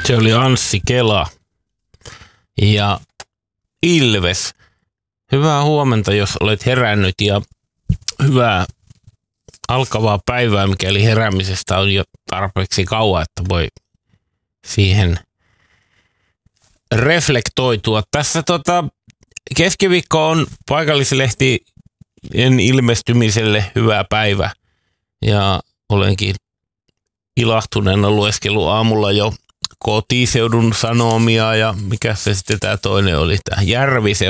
Se oli Anssi Kela ja Ilves. Hyvää huomenta, jos olet herännyt ja hyvää alkavaa päivää, mikäli heräämisestä on jo tarpeeksi kauan, että voi siihen reflektoitua. Tässä keskiviikko on paikallislehtien ilmestymiselle hyvä päivä ja olenkin ilahtuneena lueskellut aamulla jo Kotiseudun Sanomia ja mikä se sitten tämä toinen oli, tämä Järvisen